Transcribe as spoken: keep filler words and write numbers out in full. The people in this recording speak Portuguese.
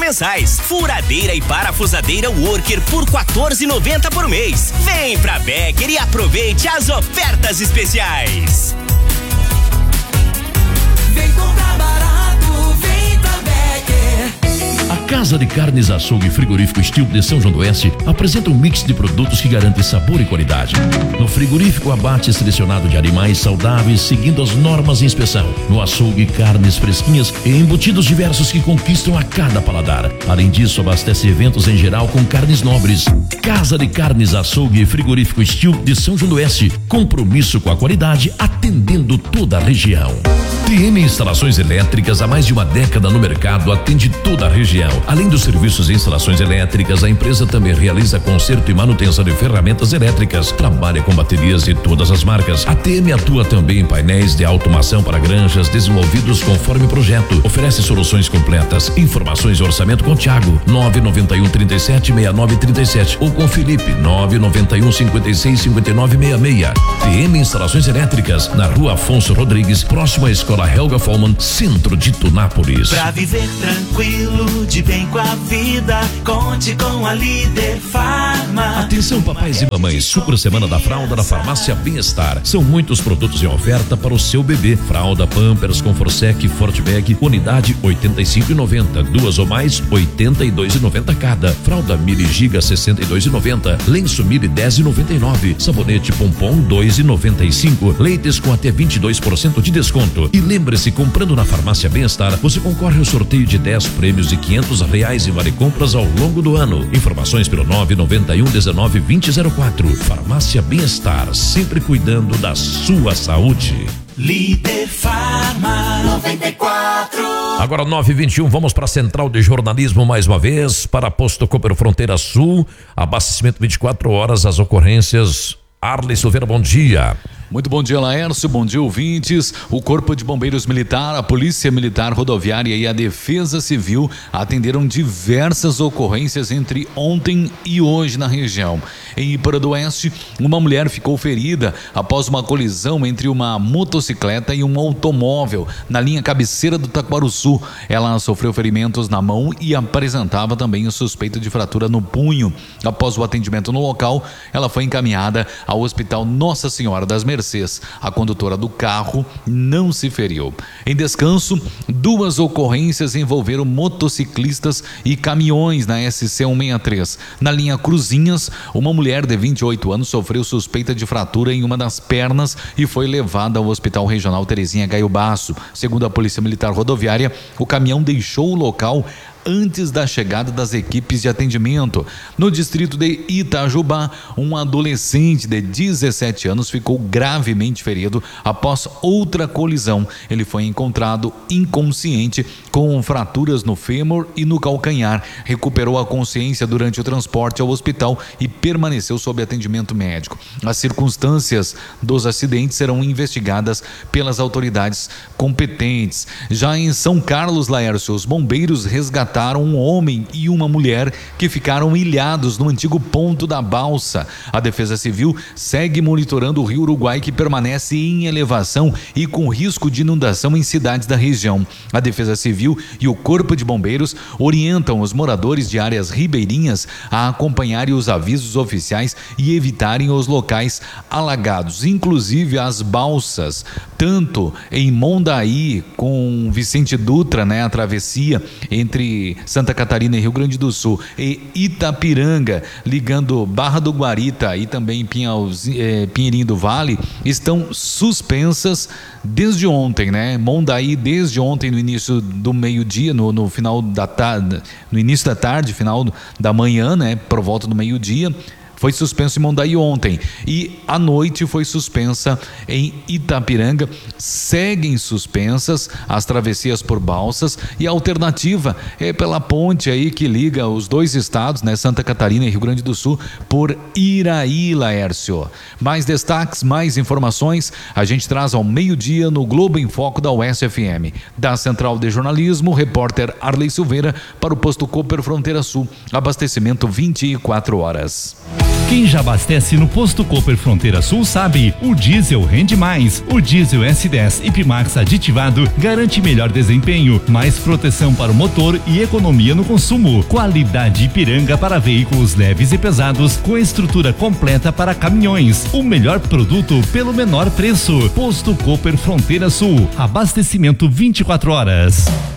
mensais. Furadeira e parafusadeira Worker por quatorze e noventa por mês. Vem pra Becker e aproveite as ofertas especiais. Vem comprar barato, vem pra Becker. A Casa de Carnes Açougue Frigorífico Estilo de São João do Oeste apresenta um mix de produtos que garante sabor e qualidade. No frigorífico, abate selecionado de animais saudáveis seguindo as normas de inspeção. No açougue, carnes fresquinhas e embutidos diversos que conquistam a cada paladar. Além disso, abastece eventos em geral com carnes nobres. Casa de Carnes Açougue Frigorífico Estilo de São João do Oeste. Compromisso com a qualidade, atendendo toda a região. T M Instalações Elétricas, há mais de uma década no mercado, atende toda a região. Além dos serviços de instalações elétricas, a empresa também realiza conserto e manutenção de ferramentas elétricas. Trabalha com baterias de todas as marcas. A T M atua também em painéis de automação para granjas desenvolvidos conforme projeto. Oferece soluções completas. Informações e orçamento com Thiago, nove nove um, trinta e sete, sessenta e nove, trinta e sete, ou com Felipe, nove nove um, cinquenta e seis, cinquenta e nove, sessenta e seis. T M Instalações Elétricas, na Rua Afonso Rodrigues, próximo à Escola Helga Follmann, centro de Tunápolis. Pra viver tranquilo, de bem com a vida, conte com a Líder Farma. Atenção, papais e mamães, Super Semana da Fralda na Farmácia Bem-Estar. São muitos produtos em oferta para o seu bebê. Fralda Pampers com Forsec Fortbag, unidade oitenta e cinco reais e noventa centavos. Duas ou mais, oitenta e dois reais e noventa centavos cada. Fralda Mili Giga, sessenta e dois reais e noventa centavos. Lenço Mili, dez reais e noventa e nove centavos. Sabonete Pompom, dois reais e noventa e cinco centavos. Leites com até vinte e dois por cento de desconto. E lembre-se, comprando na Farmácia Bem-Estar, você concorre ao sorteio de dez prêmios de quinhentos reais e vale compras ao longo do ano. Informações pelo nove nove um, dezenove, vinte, zero quatro. Farmácia Bem-Estar, sempre cuidando da sua saúde. Líder Farma noventa e quatro. Agora nove e vinte e um, vamos para a Central de Jornalismo mais uma vez, para Posto Cooper Fronteira Sul, abastecimento vinte e quatro horas, as ocorrências. Arley Silveira, bom dia. Muito bom dia, Laércio, bom dia, ouvintes. O Corpo de Bombeiros Militar, a Polícia Militar Rodoviária e a Defesa Civil atenderam diversas ocorrências entre ontem e hoje na região. Em Ipara do Oeste, uma mulher ficou ferida após uma colisão entre uma motocicleta e um automóvel na linha cabeceira do Taquaruçu. Ela sofreu ferimentos na mão e apresentava também o suspeito de fratura no punho. Após o atendimento no local, ela foi encaminhada ao Hospital Nossa Senhora das Mercês. A condutora do carro não se feriu. Em Descanso, duas ocorrências envolveram motociclistas e caminhões na S C cento e sessenta e três. Na linha Cruzinhas, uma mulher de vinte e oito anos sofreu suspeita de fratura em uma das pernas e foi levada ao Hospital Regional Terezinha Gaio Basso. Segundo a Polícia Militar Rodoviária, o caminhão deixou o local antes da chegada das equipes de atendimento. No distrito de Itajubá, um adolescente de dezessete anos ficou gravemente ferido após outra colisão. Ele foi encontrado inconsciente com fraturas no fêmur e no calcanhar. Recuperou a consciência durante o transporte ao hospital e permaneceu sob atendimento médico. As circunstâncias dos acidentes serão investigadas pelas autoridades competentes. Já em São Carlos, Laércio, os bombeiros resgataram um homem e uma mulher que ficaram ilhados no antigo ponto da balsa. A Defesa Civil segue monitorando o rio Uruguai, que permanece em elevação e com risco de inundação em cidades da região. A Defesa Civil e o Corpo de Bombeiros orientam os moradores de áreas ribeirinhas a acompanharem os avisos oficiais e evitarem os locais alagados, inclusive as balsas, tanto em Mondaí com Vicente Dutra, né, a travessia entre Santa Catarina e Rio Grande do Sul, e Itapiranga, ligando Barra do Guarita e também Pinhaus, eh, Pinheirinho do Vale, estão suspensas desde ontem, né? Mondaí desde ontem no início do meio-dia, no, no final da tarde, no início da tarde, final da manhã, né? Por volta do meio-dia. Foi suspenso em Mondaí ontem e à noite foi suspensa em Itapiranga. Seguem suspensas as travessias por balsas e a alternativa é pela ponte aí que liga os dois estados, né, Santa Catarina e Rio Grande do Sul, por Iraí, Laércio. Mais destaques, mais informações a gente traz ao meio-dia no Globo em Foco da U S F M. Da Central de Jornalismo, repórter Arley Silveira para o Posto Cooper Fronteira Sul. Abastecimento vinte e quatro horas. Quem já abastece no Posto Cooper Fronteira Sul sabe, o diesel rende mais. O diesel S dez Ipmax aditivado garante melhor desempenho, mais proteção para o motor e economia no consumo. Qualidade Ipiranga para veículos leves e pesados com estrutura completa para caminhões. O melhor produto pelo menor preço. Posto Cooper Fronteira Sul. Abastecimento vinte e quatro horas.